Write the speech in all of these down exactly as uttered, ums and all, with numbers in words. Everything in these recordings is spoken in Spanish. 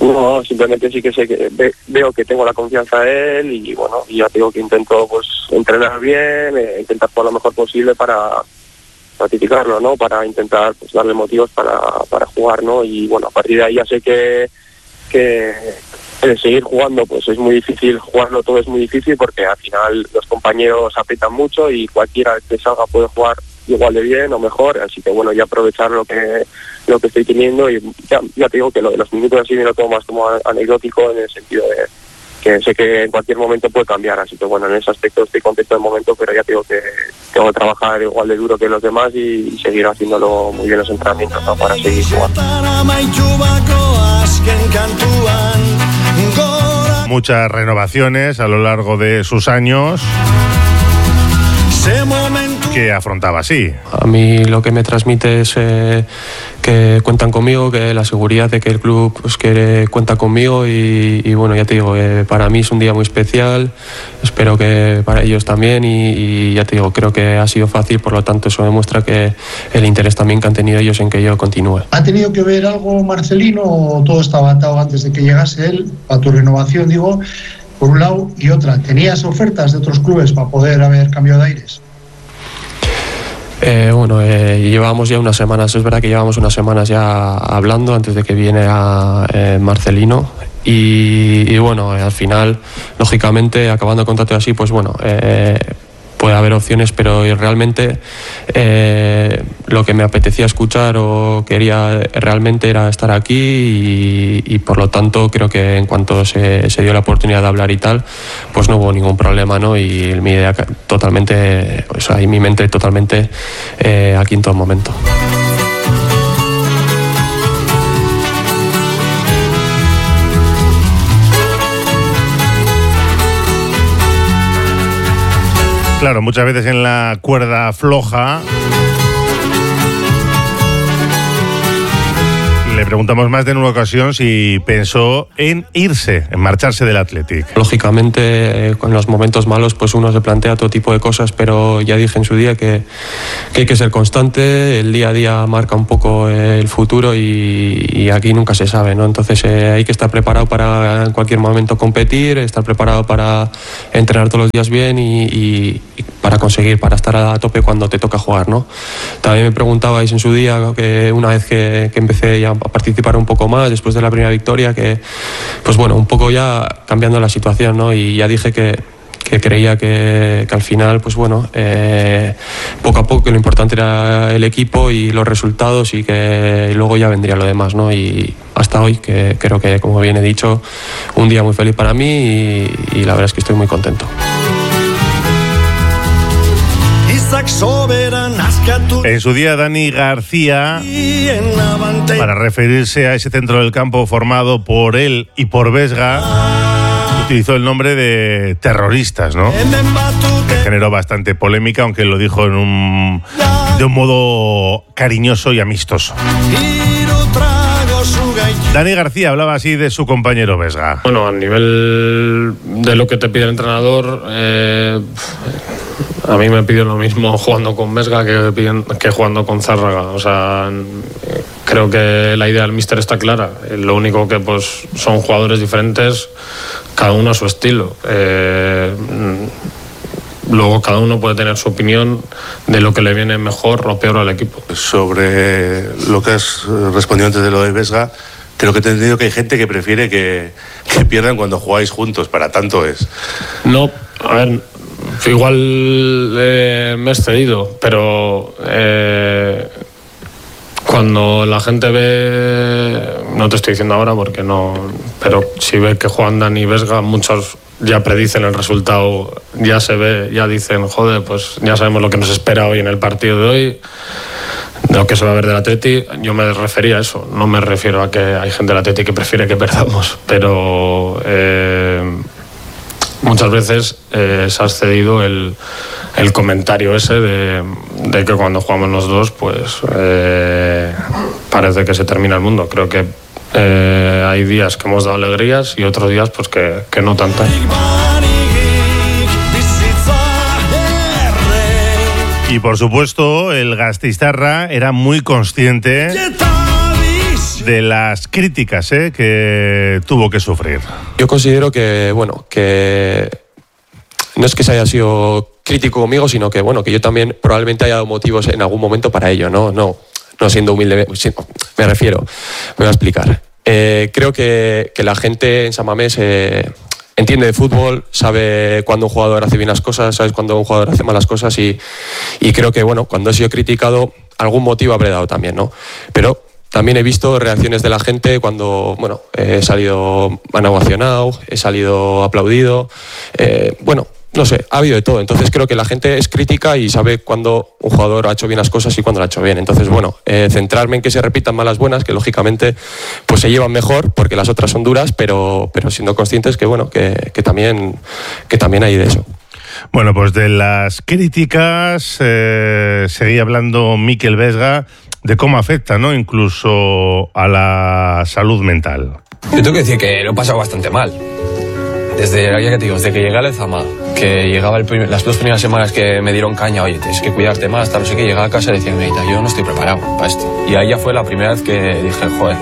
No, simplemente sí que sé que ve, veo que tengo la confianza de él y bueno, y ya digo que intento pues entrenar bien, eh, intentar por lo mejor posible para ratificarlo, ¿no? Para intentar pues darle motivos para, para jugar, ¿no? Y bueno, a partir de ahí ya sé que que eh, seguir jugando pues es muy difícil, jugarlo todo es muy difícil porque al final los compañeros aprietan mucho y cualquiera que salga puede jugar igual de bien o mejor, así que bueno, ya aprovechar lo que lo que estoy teniendo y ya, ya te digo que lo de los minutos así me lo tomo más como anecdótico en el sentido de que sé que en cualquier momento puede cambiar, así que bueno, en ese aspecto estoy contento del momento, pero ya te digo que tengo que trabajar igual de duro que los demás y, y seguir haciéndolo muy bien los entrenamientos, ¿no? Para seguir jugando. Muchas renovaciones a lo largo de sus años que afrontaba así. A mí lo que me transmite es eh, que cuentan conmigo, que la seguridad de que el club pues, que cuenta conmigo y, y bueno, ya te digo, eh, para mí es un día muy especial, espero que para ellos también y, y ya te digo, creo que ha sido fácil, por lo tanto eso demuestra que el interés también que han tenido ellos en que yo continúe. ¿Ha tenido que ver algo Marcelino o todo estaba atado antes de que llegase él a tu renovación, digo, por un lado, y otra, ¿tenías ofertas de otros clubes para poder haber cambiado de aires? Eh, bueno, eh, llevábamos ya unas semanas, es verdad que llevamos unas semanas ya hablando antes de que viniera eh, Marcelino y, y bueno, eh, al final, lógicamente, acabando el contrato así, pues bueno, eh, puede haber opciones, pero realmente eh, lo que me apetecía escuchar o quería realmente era estar aquí y, y por lo tanto creo que en cuanto se, se dio la oportunidad de hablar y tal, pues no hubo ningún problema, ¿no? Y mi idea totalmente, o sea, y mi mente totalmente eh, aquí en todo momento. Claro, muchas veces en la cuerda floja le preguntamos más de una ocasión si pensó en irse, en marcharse del Athletic. Lógicamente, eh, con los momentos malos, pues uno se plantea todo tipo de cosas, pero ya dije en su día que, que hay que ser constante, el día a día marca un poco el futuro y, y aquí nunca se sabe, ¿no? Entonces eh, hay que estar preparado para en cualquier momento competir, estar preparado para entrenar todos los días bien y, y, y para conseguir, para estar a tope cuando te toca jugar, ¿no? También me preguntabais en su día, que una vez que, que empecé ya a participar un poco más después de la primera victoria, que pues bueno, un poco ya cambiando la situación, ¿no? Y ya dije que, que creía que, que al final, pues bueno, eh, poco a poco que lo importante era el equipo y los resultados y que luego ya vendría lo demás, ¿no? Y hasta hoy, que creo que, como bien he dicho, un día muy feliz para mí y, y la verdad es que estoy muy contento. En su día, Dani García, para referirse a ese centro del campo formado por él y por Vesga, utilizó el nombre de terroristas, ¿no? Que generó bastante polémica, aunque lo dijo en un, de un modo cariñoso y amistoso. Dani García hablaba así de su compañero Vesga. Bueno, a nivel de lo que te pide el entrenador, eh, a mí me pidió lo mismo jugando con Vesga que, que jugando con Zárraga. O sea, creo que la idea del míster está clara. Lo único que pues son jugadores diferentes, cada uno a su estilo. Eh, Luego cada uno puede tener su opinión de lo que le viene mejor o peor al equipo. Sobre lo que has respondido antes de lo de Vesga, creo que te he entendido que hay gente que prefiere que, que pierdan cuando jugáis juntos, para tanto es. No, a ver, igual eh, me he excedido, pero eh, cuando la gente ve, no te estoy diciendo ahora porque no, pero si ve que juegan Dani y Vesga, muchos ya predicen el resultado, ya se ve, ya dicen, joder, pues ya sabemos lo que nos espera hoy en el partido de hoy, de lo que se va a ver del Atleti. Yo me refería a eso, no me refiero a que hay gente del Atleti que prefiere que perdamos, pero eh, muchas veces eh, se ha excedido el, el comentario ese de, de que cuando jugamos los dos, pues eh, parece que se termina el mundo. Creo que Eh, hay días que hemos dado alegrías y otros días pues que, que no tantas. Y por supuesto el gasteiztarra era muy consciente de las críticas ¿eh? que tuvo que sufrir. Yo considero que, bueno, que no es que se haya sido crítico conmigo, sino que, bueno, que yo también probablemente haya dado motivos en algún momento para ello, ¿no? No, no siendo humilde, me refiero, me voy a explicar. Eh, creo que, que la gente en San Mamés eh, entiende de fútbol, sabe cuando un jugador hace bien las cosas, sabe cuando un jugador hace malas cosas y, y creo que, bueno, cuando he sido criticado, algún motivo habré dado también, ¿no? Pero también he visto reacciones de la gente cuando, bueno, he salido han ovacionado, he salido aplaudido, eh, bueno, no sé, ha habido de todo. Entonces creo que la gente es crítica y sabe cuando un jugador ha hecho bien las cosas y cuando lo ha hecho bien. Entonces, bueno, eh, centrarme en que se repitan malas buenas, que lógicamente pues se llevan mejor porque las otras son duras, pero, pero siendo conscientes que, bueno, que, que, también, que también hay de eso. Bueno, pues de las críticas eh, seguía hablando Mikel Vesga de cómo afecta, ¿no? Incluso a la salud mental. Yo tengo que decir que lo he pasado bastante mal. Desde, ya que te digo, desde que llegué al Lezama, que llegaba el primer, las dos primeras semanas que me dieron caña, oye, tienes que cuidarte más, tal, no sé qué, llegaba a casa y decía, mira, yo no estoy preparado para esto. Y ahí ya fue la primera vez que dije, joder,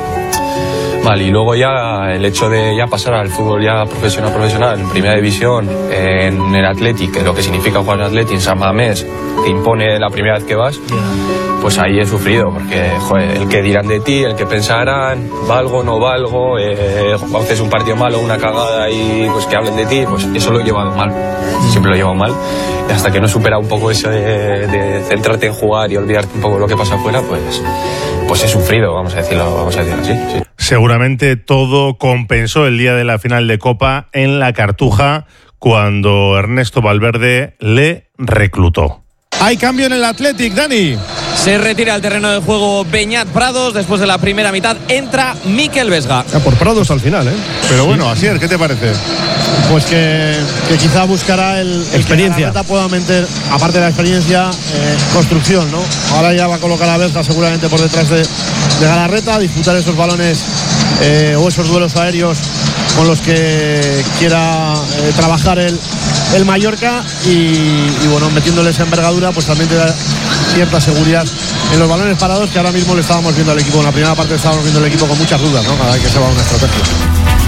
mal. Y luego ya el hecho de ya pasar al fútbol ya profesional, profesional, en primera división, en el Athletic, que lo que significa jugar en Athletic, en San Mamés, que impone la primera vez que vas, pues ahí he sufrido, porque, joder, el que dirán de ti, el que pensarán, valgo, no valgo, eh, haces un partido malo, una cagada y pues que hablen de ti, pues eso lo he llevado mal, siempre lo he llevado mal. Y hasta que no supera un poco eso de, de centrarte en jugar y olvidarte un poco lo que pasa afuera, pues, pues he sufrido, vamos a decirlo, vamos a decirlo así. Sí. Seguramente todo compensó el día de la final de Copa en la Cartuja, cuando Ernesto Valverde le reclutó. Hay cambio en el Athletic, Dani. Se retira al terreno de juego Beñat Prados. Después de la primera mitad entra Mikel Vesga. Ya por Prados al final, ¿eh? Pero bueno, Asier, ¿qué te parece? Pues que, que quizá buscará el, el experiencia. Que pueda meter, aparte de la experiencia, eh, construcción, ¿no? Ahora ya va a colocar a Vesga seguramente por detrás de, de Galarreta, disputar esos balones eh, o esos duelos aéreos con los que quiera eh, trabajar el, el Mallorca y, y bueno, metiéndoles envergadura, pues también te da cierta seguridad en los balones parados, que ahora mismo le estábamos viendo al equipo. En la primera parte estábamos viendo el equipo con muchas dudas, ¿no? Cada vez que se va a una estrategia.